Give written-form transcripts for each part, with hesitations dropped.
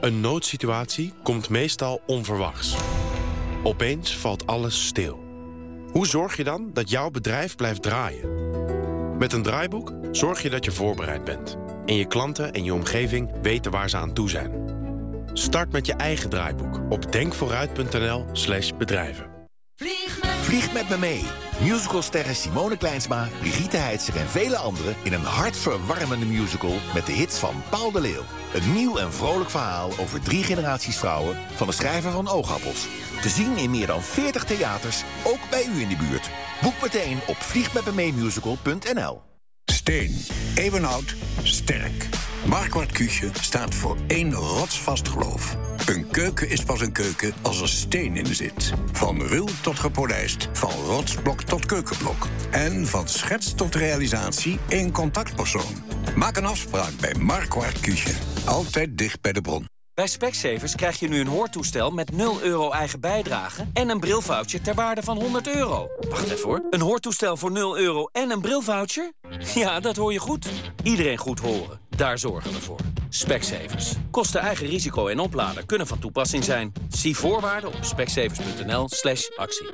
Een noodsituatie komt meestal onverwachts. Opeens valt alles stil. Hoe zorg je dan dat jouw bedrijf blijft draaien? Met een draaiboek zorg je dat je voorbereid bent. En je klanten en je omgeving weten waar ze aan toe zijn. Start met je eigen draaiboek op denkvooruit.nl/bedrijven. Vlieg met me mee. Musicalsterren Simone Kleinsma, Brigitte Heitzer en vele anderen in een hartverwarmende musical met de hits van Paul de Leeuw. Een nieuw en vrolijk verhaal over 3 generaties vrouwen van de schrijver van Oogappels. Te zien in meer dan 40 theaters, ook bij u in de buurt. Boek meteen op vliegmetmemeemusical.nl. Steen, eeuwenoud, sterk. Marquardt Küche staat voor 1 rotsvast geloof. Een keuken is pas een keuken als er steen in zit. Van ruw tot gepolijst, van rotsblok tot keukenblok. En van schets tot realisatie één contactpersoon. Maak een afspraak bij Marquardt Küche. Altijd dicht bij de bron. Bij Specsavers krijg je nu een hoortoestel met 0 euro eigen bijdrage en een brilvoucher ter waarde van €100. Wacht even hoor. Een hoortoestel voor 0 euro en een brilvoucher? Ja, dat hoor je goed. Iedereen goed horen. Daar zorgen we voor. Specsavers. Kosten eigen risico en oplader kunnen van toepassing zijn. Zie voorwaarden op specsavers.nl/actie.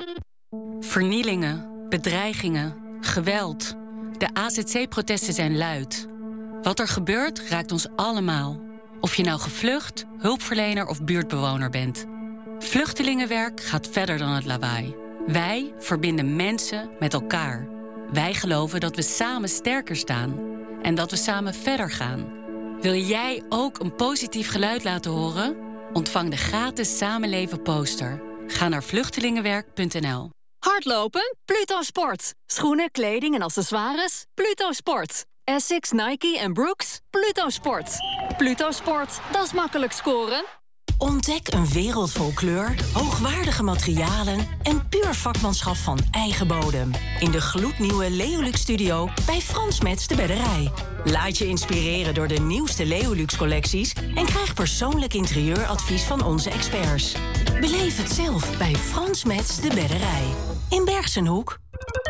Vernielingen, bedreigingen, geweld. De AZC-protesten zijn luid. Wat er gebeurt raakt ons allemaal. Of je nou gevlucht, hulpverlener of buurtbewoner bent. Vluchtelingenwerk gaat verder dan het lawaai. Wij verbinden mensen met elkaar. Wij geloven dat we samen sterker staan. En dat we samen verder gaan. Wil jij ook een positief geluid laten horen? Ontvang de gratis Samenleven poster. Ga naar vluchtelingenwerk.nl. Hardlopen? Pluto Sport. Schoenen, kleding en accessoires? Pluto Sport. Essex, Nike en Brooks? Pluto Sport. Pluto Sport, dat is makkelijk scoren. Ontdek een wereld vol kleur, hoogwaardige materialen en puur vakmanschap van eigen bodem. In de gloednieuwe Leolux Studio bij Frans Metz de Bedderij. Laat je inspireren door de nieuwste Leolux collecties en krijg persoonlijk interieuradvies van onze experts. Beleef het zelf bij Frans Metz de Bedderij. In Bergsenhoek.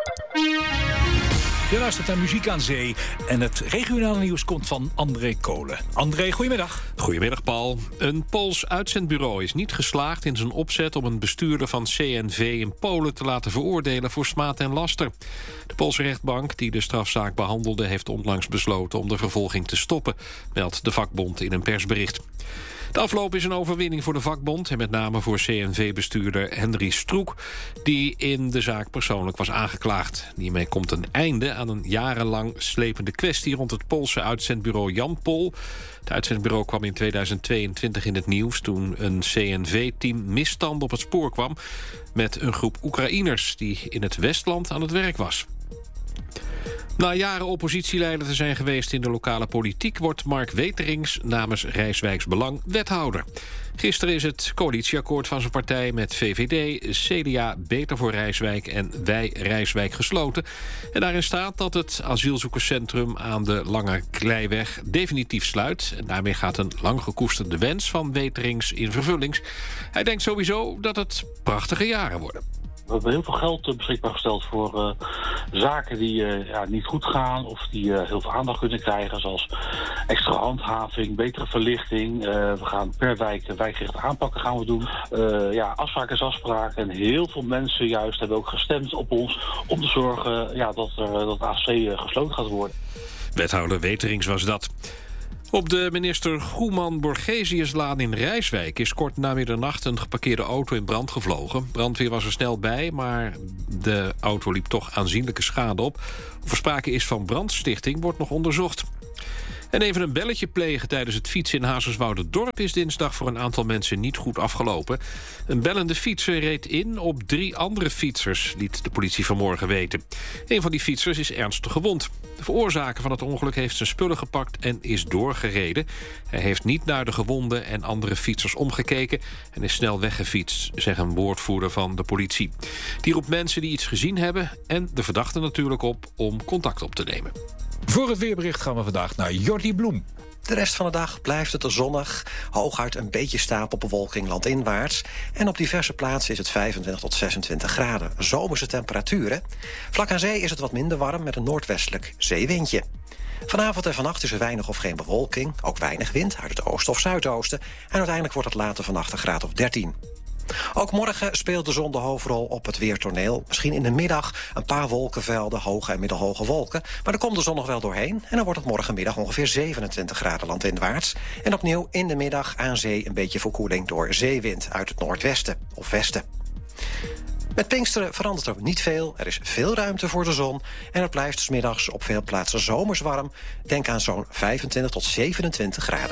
Je luistert naar Muziek aan Zee en het regionale nieuws komt van André Kolen. André, goedemiddag. Goedemiddag, Paul. Een Pools uitzendbureau is niet geslaagd in zijn opzet om een bestuurder van CNV in Polen te laten veroordelen voor smaad en laster. De Poolse rechtbank die de strafzaak behandelde heeft onlangs besloten om de vervolging te stoppen, meldt de vakbond in een persbericht. De afloop is een overwinning voor de vakbond en met name voor CNV-bestuurder Henry Stroek, die in de zaak persoonlijk was aangeklaagd. Hiermee komt een einde aan een jarenlang slepende kwestie rond het Poolse uitzendbureau Jan Pol. Het uitzendbureau kwam in 2022 in het nieuws toen een CNV-team misstand op het spoor kwam met een groep Oekraïners die in het Westland aan het werk was. Na jaren oppositieleider te zijn geweest in de lokale politiek wordt Mark Weterings namens Rijswijks Belang wethouder. Gisteren is het coalitieakkoord van zijn partij met VVD, CDA, Beter voor Rijswijk en Wij Rijswijk gesloten. En daarin staat dat het asielzoekerscentrum aan de Lange Kleiweg definitief sluit. En daarmee gaat een lang gekoesterde wens van Weterings in vervulling. Hij denkt sowieso dat het prachtige jaren worden. We hebben heel veel geld beschikbaar gesteld voor zaken die niet goed gaan of die heel veel aandacht kunnen krijgen, zoals extra handhaving, betere verlichting. We gaan per wijk wijkgerichte aanpakken gaan we doen. Afspraken is afspraken en heel veel mensen juist hebben ook gestemd op ons om te zorgen dat AC gesloten gaat worden. Wethouder Weterings was dat. Op de minister Goeman-Borgesiuslaan in Rijswijk is kort na middernacht een geparkeerde auto in brand gevlogen. Brandweer was er snel bij, maar de auto liep toch aanzienlijke schade op. Of er sprake is van brandstichting wordt nog onderzocht. En even een belletje plegen tijdens het fietsen in Hazerswoude-Dorp is dinsdag voor een aantal mensen niet goed afgelopen. Een bellende fietser reed in op 3 andere fietsers, liet de politie vanmorgen weten. Een van die fietsers is ernstig gewond. De veroorzaker van het ongeluk heeft zijn spullen gepakt en is doorgereden. Hij heeft niet naar de gewonden en andere fietsers omgekeken en is snel weggefietst, zegt een woordvoerder van de politie. Die roept mensen die iets gezien hebben en de verdachte natuurlijk op om contact op te nemen. Voor het weerbericht gaan we vandaag naar Jordi Bloem. De rest van de dag blijft het zonnig. Hooguit een beetje stapelbewolking landinwaarts. En op diverse plaatsen is het 25 tot 26 graden. Zomerse temperaturen. Vlak aan zee is het wat minder warm met een noordwestelijk zeewindje. Vanavond en vannacht is er weinig of geen bewolking. Ook weinig wind uit het oosten of zuidoosten. En uiteindelijk wordt het later vannacht een graad of 13. Ook morgen speelt de zon de hoofdrol op het weertoneel. Misschien in de middag een paar wolkenvelden, hoge en middelhoge wolken. Maar er komt de zon nog wel doorheen. En dan wordt het morgenmiddag ongeveer 27 graden landinwaarts. En opnieuw in de middag aan zee een beetje verkoeling door zeewind uit het noordwesten of westen. Met Pinksteren verandert er niet veel. Er is veel ruimte voor de zon. En het blijft 's middags op veel plaatsen zomers warm. Denk aan zo'n 25 tot 27 graden.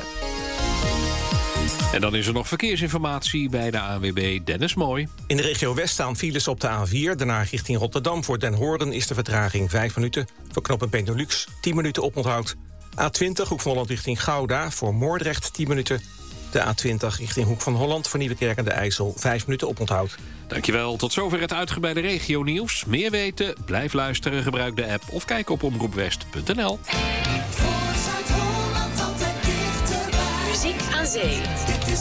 En dan is er nog verkeersinformatie bij de ANWB. Dennis Mooi. In de regio West staan files op de A4. Daarna richting Rotterdam. Voor Den Hoorn is de vertraging 5 minuten. Voor knooppunt Benelux 10 minuten oponthoud. A20 Hoek van Holland richting Gouda. Voor Moordrecht 10 minuten. De A20 richting Hoek van Holland. Voor Nieuwekerk aan de IJssel 5 minuten oponthoud. Dankjewel. Tot zover het uitgebreide regionieuws. Meer weten? Blijf luisteren. Gebruik de app of kijk op omroepwest.nl. Muziek aan zee.